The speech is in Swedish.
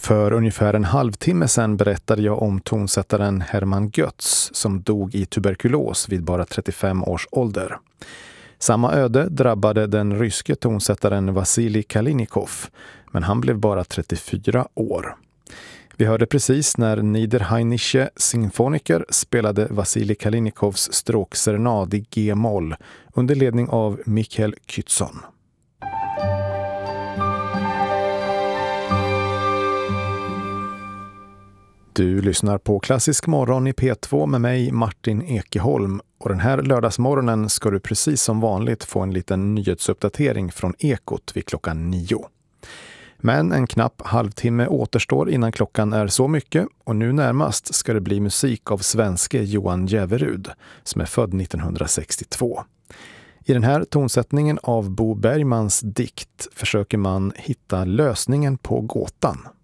För ungefär en halvtimme sedan berättade jag om tonsättaren Hermann Götz som dog i tuberkulos vid bara 35 års ålder. Samma öde drabbade den ryske tonsättaren Vasilij Kalinikov, men han blev bara 34 år. Vi hörde precis när Niederrheinische Symphoniker spelade Vasilij Kalinikovs stråkserenad i G-moll under ledning av Mikhail Kytson. Du lyssnar på Klassisk morgon i P2 med mig Martin Ekeholm, och den här lördagsmorgonen ska du precis som vanligt få en liten nyhetsuppdatering från Ekot vid klockan 9. Men en knapp halvtimme återstår innan klockan är så mycket, och nu närmast ska det bli musik av svenske Johan Jäverud som är född 1962. I den här tonsättningen av Bo Bergmans dikt försöker man hitta lösningen på gåtan.